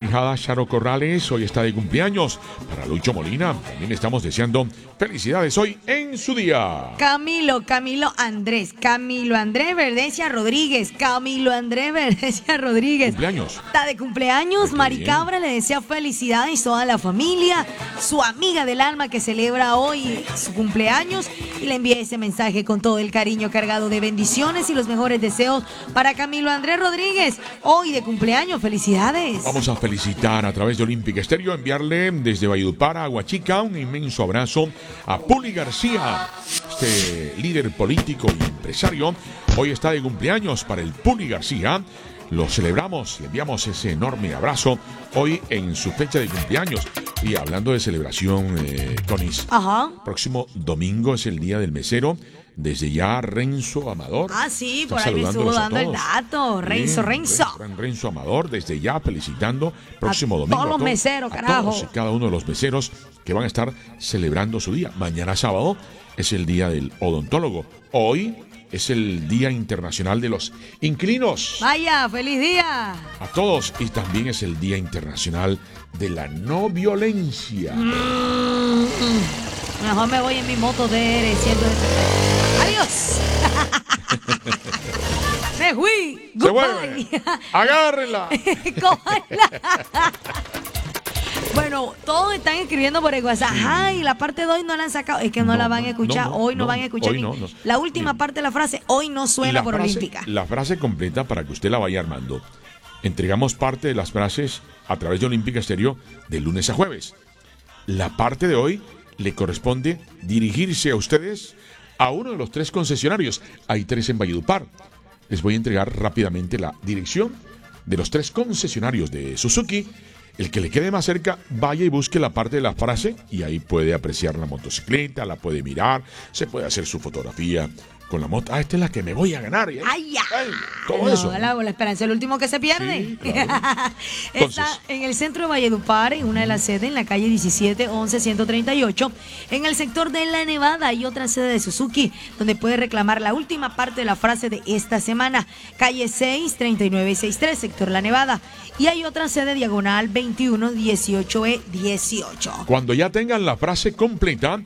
ahijada Charo Corrales hoy está de cumpleaños. Para Lucho Molina también estamos deseando felicidades hoy en su día. Camilo Andrés Verdecia Rodríguez. Cumpleaños. Está de cumpleaños. Qué Mari bien. Cabra le desea felicidades a toda la familia, su amiga del alma que celebra hoy su cumpleaños, y le envía ese mensaje con todo el cariño cargado de bendiciones y los mejores deseos para Camilo Andrés Rodríguez, hoy de cumpleaños. Felicidades. Vamos a felicitar a través de Olímpica Estéreo, enviarle desde Valledupar a Aguachica un inmenso abrazo a Puli García, este líder político y empresario. Hoy está de cumpleaños para el Puli García. Lo celebramos, le enviamos ese enorme abrazo hoy en su fecha de cumpleaños. Y hablando de celebración, Conis, próximo domingo es el Día del Mesero. Desde ya Renzo Amador. Sí, está por ahí me estuvo dando el dato. Renzo. Renzo Amador, desde ya felicitando próximo domingo todos los meseros, carajo. A todos y cada uno de los meseros que van a estar celebrando su día. Mañana sábado es el Día del Odontólogo. Hoy es el Día Internacional de los Inquilinos. Vaya, feliz día. A todos. Y también es el Día Internacional de la No Violencia. Mejor me voy en mi moto DR 170. Adiós. Me fui. Se vuelve. Agárrenla. Bueno, todos están escribiendo por el WhatsApp. Ay, la parte de hoy no la han sacado. Es que no la van a escuchar. Hoy no van a escuchar. La última parte de la frase, hoy no suena por Olímpica. La frase completa para que usted la vaya armando. Entregamos parte de las frases a través de Olímpica Estéreo de lunes a jueves. La parte de hoy le corresponde dirigirse a ustedes a uno de los 3 concesionarios. Hay 3 en Valledupar. Les voy a entregar rápidamente la dirección de los 3 concesionarios de Suzuki. El que le quede más cerca, vaya y busque la parte de la frase y ahí puede apreciar la motocicleta, la puede mirar, se puede hacer su fotografía con la moto. Esta es la que me voy a ganar. ¡Ay, ya! Todo eso. La esperanza es el último que se pierde. Sí, claro. Está en el centro de Valledupar, en una de las sedes, en la calle 17 11 138. En el sector de La Nevada hay otra sede de Suzuki, donde puede reclamar la última parte de la frase de esta semana. Calle 6 3963, sector La Nevada. Y hay otra sede diagonal 21 18E 18. Cuando ya tengan la frase completa,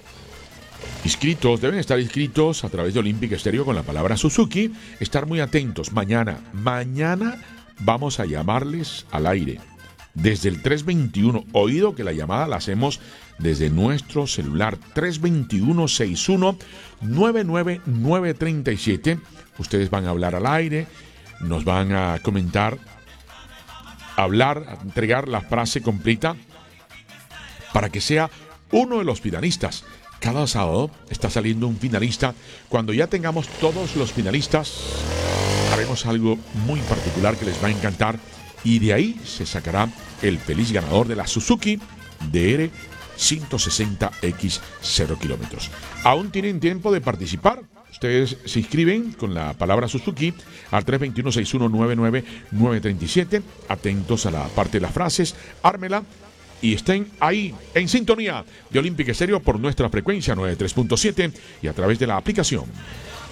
deben estar inscritos a través de Olímpica Estéreo con la palabra Suzuki. Estar muy atentos. Mañana vamos a llamarles al aire desde el 321. Oído que la llamada la hacemos desde nuestro celular 321-61-99937. Ustedes van a hablar al aire, nos van a comentar, a entregar la frase completa para que sea uno de los finalistas. Cada sábado está saliendo un finalista. Cuando ya tengamos todos los finalistas, haremos algo muy particular que les va a encantar. Y de ahí se sacará el feliz ganador de la Suzuki DR 160X 0 kilómetros. Aún tienen tiempo de participar. Ustedes se inscriben con la palabra Suzuki al 321-6199-937. Atentos a la parte de las frases. Ármela. Y estén ahí en sintonía de Olímpica Estéreo por nuestra frecuencia 93.7 y a través de la aplicación.